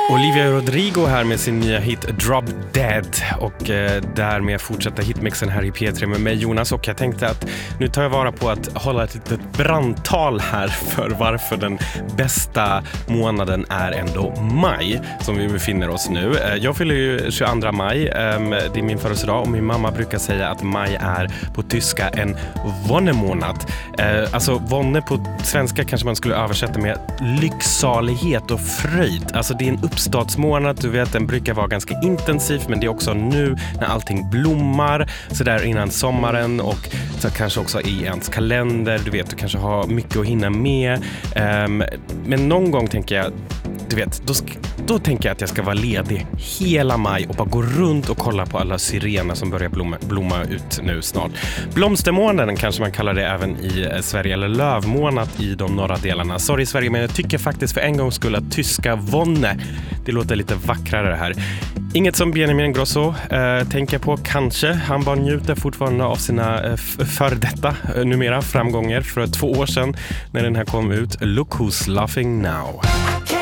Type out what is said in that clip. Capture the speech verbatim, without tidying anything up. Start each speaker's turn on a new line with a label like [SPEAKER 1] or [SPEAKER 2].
[SPEAKER 1] Olivia Rodrigo här med sin nya hit Drop Dead och eh, därmed fortsätta hitmixen här i P tre med mig Jonas, och jag tänkte att nu tar jag vara på att hålla ett litet brandtal här för varför den bästa månaden är ändå maj som vi befinner oss nu. Eh, jag fyller ju tjugoandra maj, eh, det är min födelsedag, och min mamma brukar säga att maj är på tyska en vonnemånad. Eh, alltså vonne på svenska kanske man skulle översätta med lycksalighet och fröjd. Alltså det är en uppstartsmånad, du vet, den brukar vara ganska intensiv, men det är också nu när allting blommar så där innan sommaren, och så kanske också i ens kalender, du vet, du kanske har mycket att hinna med. Um, men någon gång tänker jag, du vet, då, sk- då tänker jag att jag ska vara ledig hela maj och bara gå runt och kolla på alla sirener som börjar blomma, blomma ut nu snart. Blomstermånaden kanske man kallar det även i eh, Sverige, eller lövmånad i de norra delarna. Sorry Sverige, men jag tycker faktiskt för en gång skulle att tyska vonne, det låter lite vackrare här. Inget som Benjamin Ingrosso eh, tänker på kanske. Han bara njuter fortfarande av sina eh, för detta eh, numera framgångar för två år sedan när den här kom ut. Look Who's Laughing Now.